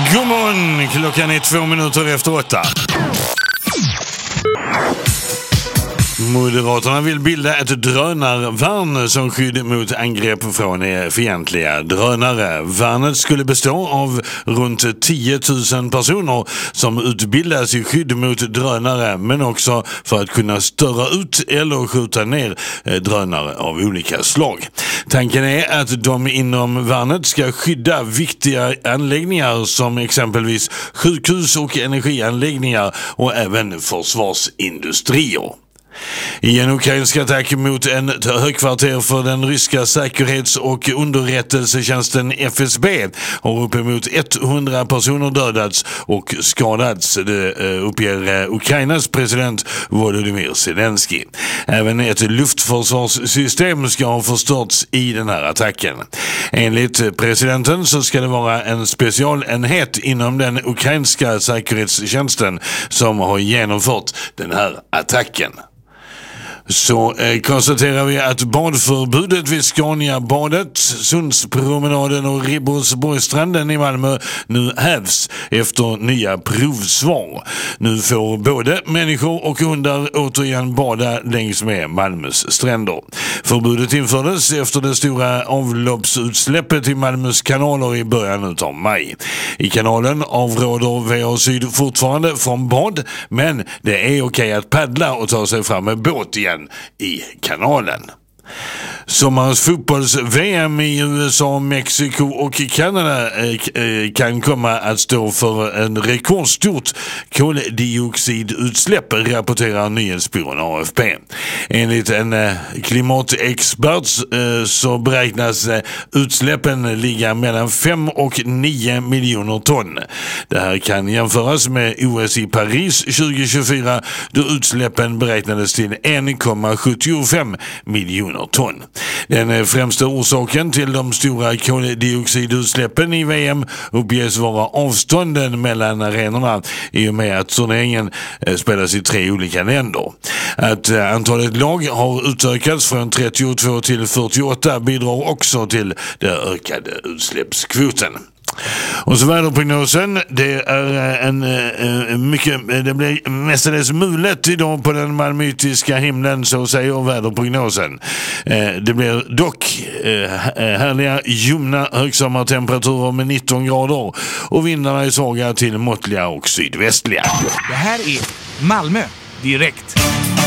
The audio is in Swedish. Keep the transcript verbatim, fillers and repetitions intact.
God morgon, klockan är två minuter efter åtta. Moderaterna vill bilda ett drönarvärn som skydd mot angrepp från fientliga drönare. Värnet skulle bestå av runt tio tusen personer som utbildas i skydd mot drönare, men också för att kunna störa ut eller skjuta ner drönare av olika slag. Tanken är att de inom värnet ska skydda viktiga anläggningar som exempelvis sjukhus och energianläggningar och även försvarsindustrier. I en ukrainsk attack mot en högkvarter för den ryska säkerhets- och underrättelsetjänsten F S B har uppemot hundra personer dödats och skadats, det uppger Ukrainas president Volodymyr Zelensky. Även ett luftförsvarssystem ska ha förstörts i den här attacken. Enligt presidenten så ska det vara en specialenhet inom den ukrainska säkerhetstjänsten som har genomfört den här attacken. Så eh, konstaterar vi att badförbudet vid Scania-badet, Sundspromenaden och Ribersborgsstranden i Malmö nu hävs efter nya provsvar. Nu får både människor och hundar återigen bada längs med Malmös stränder. Förbudet infördes efter det stora avloppsutsläppet i Malmös kanaler i början av maj. I kanalen avråder V A Syd fortfarande från bad, men det är okej att paddla och ta sig fram med båt igen i kanalen. Sommarens fotbolls-V M i U S A, Mexiko och Kanada eh, kan komma att stå för en rekordstort koldioxidutsläpp, rapporterar nyhetsbyrån A F P. Enligt en eh, klimatexpert eh, så beräknas eh, utsläppen ligga mellan fem och nio miljoner ton. Det här kan jämföras med O S i Paris tjugo tjugofyra då utsläppen beräknades till en komma sjuttiofem miljoner ton. Den främsta orsaken till de stora koldioxidutsläppen i V M uppges vara avstånden mellan arenorna i och med att turneringen spelas i tre olika länder. Att antalet lag har utökats från trettiotvå till fyrtioåtta bidrar också till den ökade utsläppskvoten. Och så väderprognosen, det är en, en mycket, det blir mestadels mulet idag på den malmöitiska himlen, så säger väderprognosen. Det blir dock härliga ljumna högsommartemperaturer med nitton grader och vindarna är svaga till måttliga och sydvästliga. Det här är Malmö direkt.